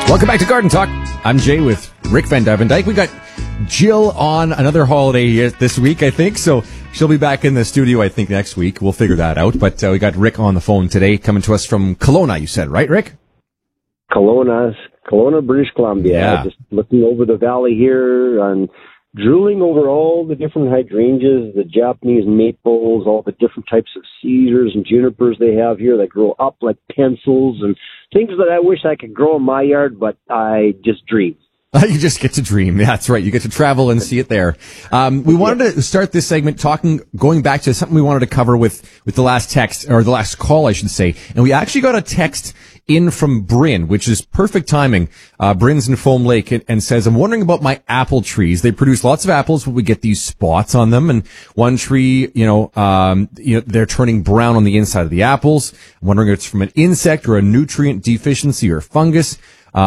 Welcome back to Garden Talk. I'm Jay with Rick Van Dyke. We got Jill on another holiday this week, I think. So she'll be back in the studio, I think, next week. We'll figure that out. But we got Rick on the phone today, coming to us from Kelowna, you said, right, Rick? Kelowna, British Columbia. Yeah. Just looking over the valley here and drooling over all the different hydrangeas, the Japanese maples, all the different types of cedars and junipers they have here that grow up like pencils and things that I wish I could grow in my yard, but I just dream. You just get to dream. That's right. You get to travel and see it there. We wanted to start this segment going back to something we wanted to cover with the last text, or the last call, I should say. And we actually got a text in from Bryn, which is perfect timing. Bryn's in Foam Lake and says, I'm wondering about my apple trees. They produce lots of apples, but we get these spots on them. And one tree, they're turning brown on the inside of the apples. I'm wondering if it's from an insect or a nutrient deficiency or fungus.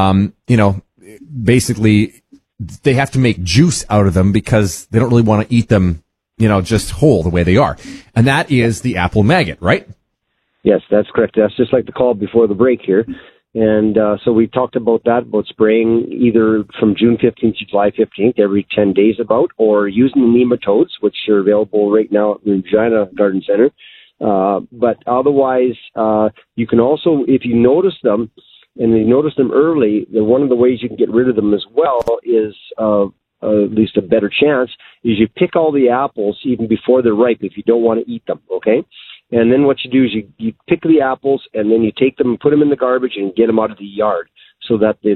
Basically, they have to make juice out of them because they don't really want to eat them, just whole the way they are. And that is the apple maggot, right? Yes, that's correct. That's just like the call before the break here. And so we talked about that, about spraying either from June 15th to July 15th, every 10 days about, or using the nematodes, which are available right now at the Regina Garden Center. But otherwise, you can also, if you notice them, and you notice them early, then one of the ways you can get rid of them as well is, at least a better chance, is you pick all the apples even before they're ripe if you don't want to eat them, okay? And then what you do is you pick the apples and then you take them and put them in the garbage and get them out of the yard so that the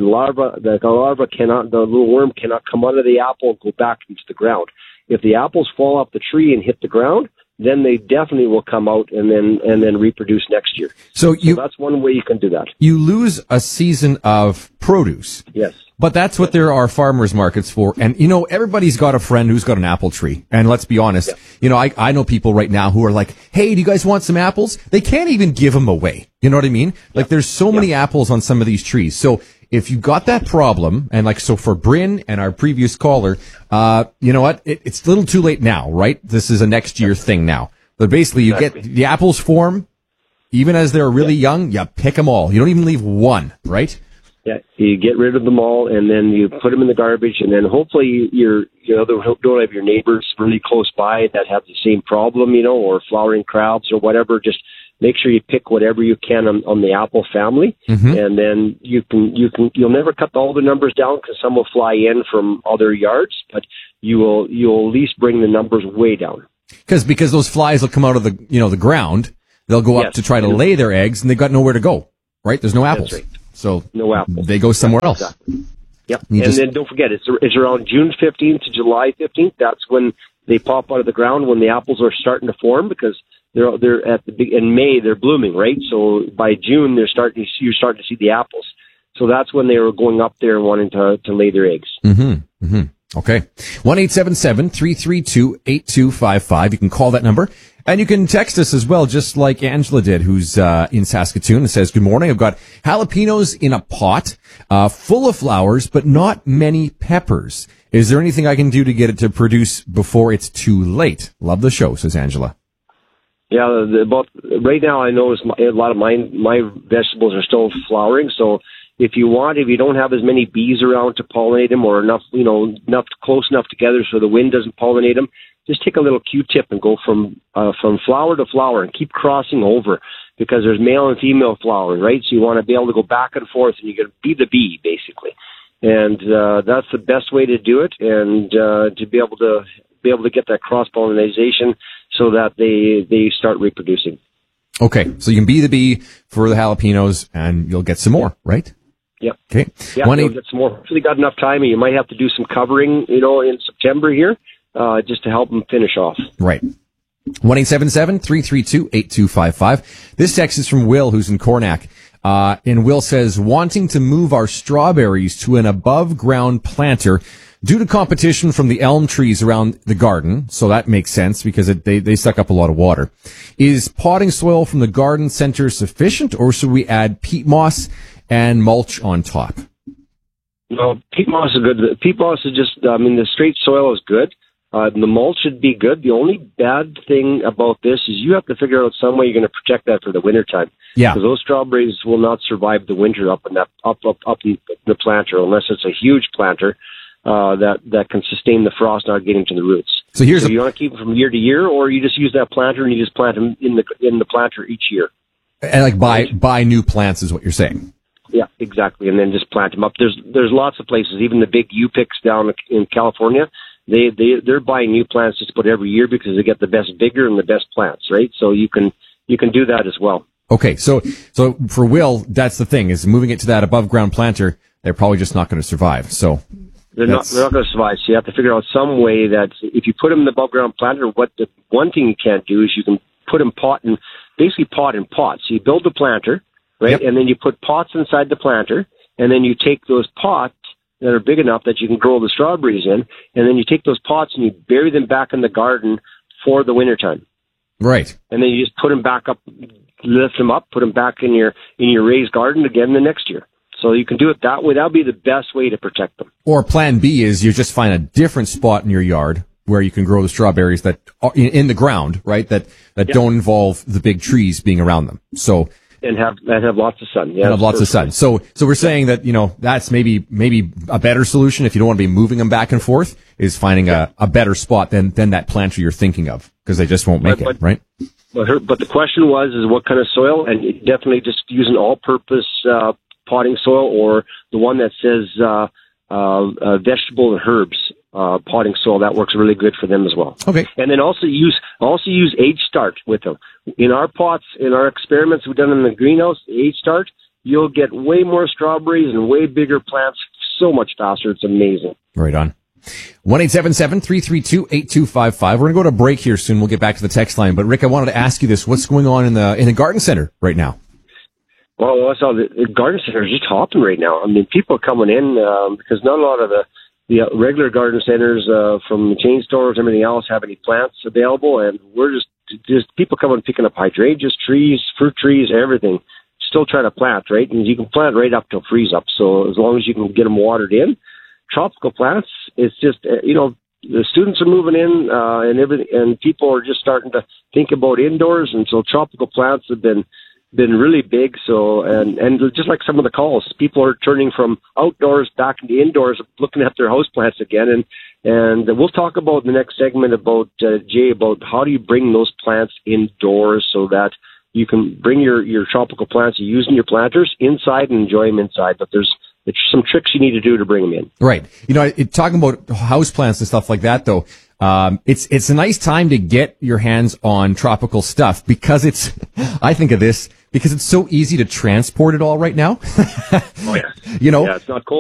little worm cannot come out of the apple and go back into the ground. If the apples fall off the tree and hit the ground, then they definitely will come out and then reproduce next year. So that's one way you can do that. You lose a season of produce. Yes. But that's what there are farmers markets for. And, everybody's got a friend who's got an apple tree. And let's be honest, I know people right now who are like, hey, do you guys want some apples? They can't even give them away. You know what I mean? Like there's so many apples on some of these trees. So if you got that problem, and so for Bryn and our previous caller, you know what? It's a little too late now, right? This is a next year thing now. But basically you get the apples form, even as they're really young, you pick them all. You don't even leave one, right? Yeah, you get rid of them all, and then you put them in the garbage, and then hopefully don't have your neighbors really close by that have the same problem, or flowering crabs or whatever. Just make sure you pick whatever you can on the apple family, and then you'll never cut all the numbers down because some will fly in from other yards, but you'll at least bring the numbers way down. Because those flies will come out of the ground, they'll go up to try to lay their eggs, and they've got nowhere to go, right? There's no apples. That's right. So no apples. They go somewhere else. Exactly. Yep. Then don't forget, it's around June 15th to July 15th. That's when they pop out of the ground, when the apples are starting to form, because they're in May they're blooming, right? So by June you're starting to see the apples. So that's when they were going up there and wanting to lay their eggs. Okay. 1-877-332-8255. You can call that number. And you can text us as well, just like Angela did, who's in Saskatoon, and says, good morning. I've got jalapenos in a pot, full of flowers, but not many peppers. Is there anything I can do to get it to produce before it's too late? Love the show, says Angela. Yeah, right now I know a lot of my vegetables are still flowering, so if you don't have as many bees around to pollinate them, or enough close enough together so the wind doesn't pollinate them, just take a little Q-tip and go from flower to flower and keep crossing over, because there's male and female flowers, right? So you want to be able to go back and forth, and you got to be the bee, basically. And that's the best way to do it, and to be able to get that cross-pollination so that they start reproducing. Okay, so you can be the bee for the jalapenos, and you'll get some more, right? Yep. Okay. Yeah, you'll get some more. Hopefully, got enough time, and you might have to do some covering, in September here, just to help them finish off. Right. 1-877-332-8255. This text is from Will, who's in Cornack. And Will says, wanting to move our strawberries to an above-ground planter due to competition from the elm trees around the garden. So that makes sense because they suck up a lot of water. Is potting soil from the garden center sufficient, or should we add peat moss and mulch on top? Well, peat moss is good. Peat moss is just, the straight soil is good. The mulch should be good. The only bad thing about this is you have to figure out some way you're going to protect that for the wintertime. Yeah. Because those strawberries will not survive the winter up in the planter unless it's a huge planter that can sustain the frost not getting to the roots. So you want to keep them from year to year, or you just use that planter and you just plant them in the planter each year. And like buy new plants is what you're saying. Yeah, exactly. And then just plant them up. There's lots of places, even the big U-Picks down in California. They're buying new plants just about every year because they get the best bigger and the best plants, right? So you can do that as well. Okay, so for Will, that's the thing, is moving it to that above ground planter, they're probably just not going to survive. So they're not going to survive. So you have to figure out some way that if you put them in the above ground planter, one thing you can't do is you can put them pot in pots. So you build the planter, right? Yep. And then you put pots inside the planter, and then you take those pots that are big enough that you can grow the strawberries in, and then you take those pots and you bury them back in the garden for the wintertime. Right. And then you just put them back up, lift them up, put them back in your raised garden again the next year. So you can do it that way. That'll be the best way to protect them. Or plan B is you just find a different spot in your yard where you can grow the strawberries that are in the ground, right? That don't involve the big trees being around them. So and have lots of sun. Yeah, and have lots of sun. So we're saying that, that's maybe a better solution if you don't want to be moving them back and forth, is finding a better spot than that planter you're thinking of, because they just won't make it, right? But the question is what kind of soil, and definitely just use an all-purpose potting soil, or the one that says vegetable and herbs potting soil. That works really good for them as well. Okay. And then also use age start with them. In our pots, in our experiments we've done in the greenhouse, age start, you'll get way more strawberries and way bigger plants so much faster. It's amazing. Right on. 1-877-332-8255. We're going to go to break here soon. We'll get back to the text line. But Rick, I wanted to ask you this. What's going on in the garden center right now? Well, I saw the garden center is just hopping right now. I mean, people are coming in because not a lot of the regular garden centers from the chain stores, everything else, have any plants available, and we're just people coming picking up hydrangeas, trees, fruit trees, everything. Still trying to plant, right? And you can plant right up till freeze up. So as long as you can get them watered in, tropical plants, it's just the students are moving in and everything, and people are just starting to think about indoors, and so tropical plants have been really big. So, and just like some of the calls, people are turning from outdoors back into indoors, looking at their house plants again. And we'll talk about in the next segment about, Jay, about how do you bring those plants indoors so that you can bring your tropical plants, you're using your planters inside and enjoy them inside. But there's some tricks you need to do to bring them in. Right. Talking about house plants and stuff like that, though, it's a nice time to get your hands on tropical stuff because I think of this because it's so easy to transport it all right now. Oh, yeah. Yeah, it's not cold.